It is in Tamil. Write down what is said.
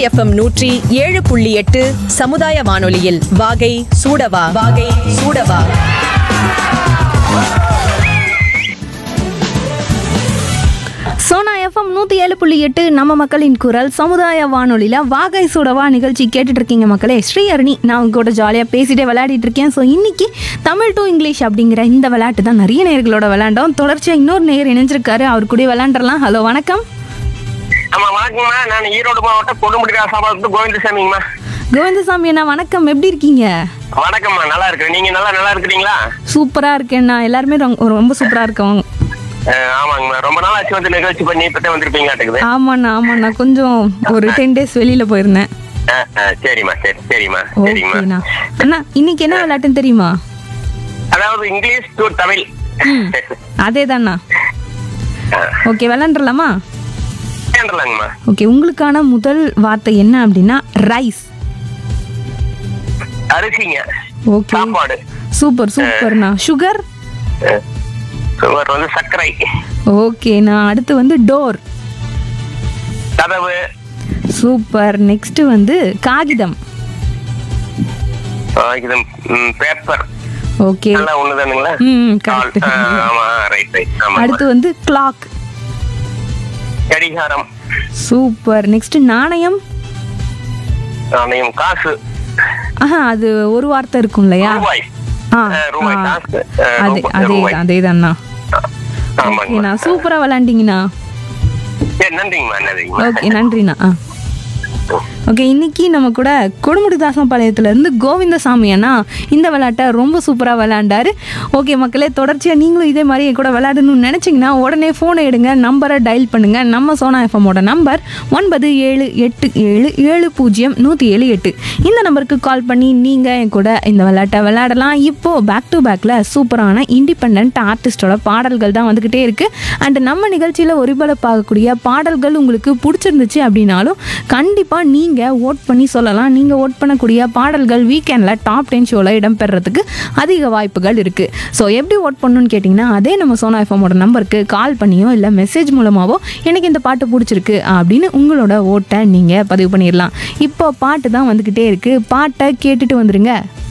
எஃப்எம் 107.8 சமுதாய வானொலியில் வாகை சூடவா வாகை சூடவா. சோனா எஃப்எம் 107.8 நம்ம மக்களின் குரல் சமுதாய வானொலியில் வாகை சூடவா நிகழ்ச்சி கேட்டுட்டு இருக்கீங்க மக்களே. ஸ்ரீ அருணி நான் உங்க கூட ஜாலியாக பேசிட்டே விளையாடிட்டு இருக்கேன். ஸோ இன்னைக்கு தமிழ் டு இங்கிலீஷ் அப்படிங்கிற இந்த விளையாட்டு தான் நிறைய நேர்களோட விளையாண்டோம். தொடர்ச்சியாக இன்னொரு நேர் இணைஞ்சிருக்காரு, அவர் கூட விளையாண்டுறலாம். ஹலோ வணக்கம். ஆமா வணக்கம்மா, நான் ஈரோடு மாவட்டம் கொடுமுடி ராசாபாத்து கோவிந்தசாமிங்கம்மா. கோவிந்தசாமி அண்ணா வணக்கம், எப்படி இருக்கீங்க? வணக்கம்மா, நல்லா இருக்கிறேன். நீங்க நல்லா இருக்கிறீங்களா? சூப்பராக இருக்கேண்ணா, எல்லாருமே ரொம்ப சூப்பராக இருக்கோம். ஆமாங்கம்மா, ரொம்ப நாள் ஆச்சு வந்து நிகழ்ச்சி பண்ணி இப்பதான் வந்திருப்பீங்க. ஆமாண்ணா கொஞ்சம் ஒரு 10 days வெளியில போயிருந்தேன். சரிம்மா சரிம்மா. ஓகேண்ணா. அண்ணா இன்னைக்கு என்ன விளையாட்டுன்னு தெரியுமா? அதாவது English to Tamil. அதேதாண்ணா. Okay விளையாண்டுலாமா? விளையாண்டலாங்கம்மா. Okay, உங்களுக்கான முதல் வார்த்தை என்ன அப்படின்னா ரைஸ். அரிசிங்க. ஓகே, சாப்பாடு. சூப்பர்ண்ணா. சுகர். சுகர் வந்து சர்க்கரை. ஓகேண்ணா. அடுத்து வந்து டோர். கதவு. சூப்பர். நெக்ஸ்ட் வந்து காகிதம். காகிதம் பேப்பர். ஓகே, எல்லாம் ஒண்ணுதானுங்களா? கரெக்ட். ஆமா ரைட். ஆமா. அடுத்து வந்து கிளாக். கடிகாரம். சூப்பர். நெக்ஸ்ட் நாணயம். நாணயம் காசு. அது ஒரு வார்த்தை இருக்கும் இல்லையா? ரூபாய். அதேதாண்ணா. ஓகேண்ணா, சூப்பரா விளையாண்டீங்கண்ணா. ஓகே, நன்றிண்ணா. ஓகே, இன்னைக்கு நம்ம கூட கொடுமுடிதாசம்பாளையத்துலேருந்து கோவிந்தசாமி அண்ணா இந்த விளையாட்டை ரொம்ப சூப்பராக விளையாண்டாரு. ஓகே மக்களே, தொடர்ச்சியாக நீங்களும் இதே மாதிரி கூட விளையாடணும்னு நினச்சிங்கன்னா உடனே ஃபோனை எடுங்க, நம்பரை டயல் பண்ணுங்கள். நம்ம சோனா எஃப்எம்மோட நம்பர் 9787070178. இந்த நம்பருக்கு கால் பண்ணி நீங்கள் என் கூட இந்த விளையாட்டை விளையாடலாம். இப்போது பேக் டு பேக்கில் சூப்பரான இண்டிபெண்ட் ஆர்டிஸ்டோட பாடல்கள் தான் வந்துக்கிட்டே இருக்குது. அண்ட் நம்ம நிகழ்ச்சியில் ஒருபலப்பாகக்கூடிய பாடல்கள் உங்களுக்கு பிடிச்சிருந்துச்சு அப்படின்னாலும் கண்டிப்பாக நீங்கள் ஓட் பண்ணி சொல்லலாம். நீங்கள் ஓட் பண்ணக்கூடிய பாடல்கள் வீக்கெண்டில் டாப் 10 ஷோவில் இடம்பெறதுக்கு அதிக வாய்ப்புகள் இருக்குது. ஸோ எப்படி ஓட் பண்ணணும்னு கேட்டிங்கன்னா அதே நம்ம சோனா எஃப்எம்மோட நம்பருக்கு கால் பண்ணியோ இல்லை மெசேஜ் மூலமாகவோ எனக்கு இந்த பாட்டு பிடிச்சிருக்கு அப்படின்னு உங்களோட ஓட்டை நீங்கள் பதிவு பண்ணிடலாம். இப்போ பாட்டு தான் வந்துக்கிட்டே இருக்குது, பாட்டை கேட்டுட்டு வந்துடுங்க.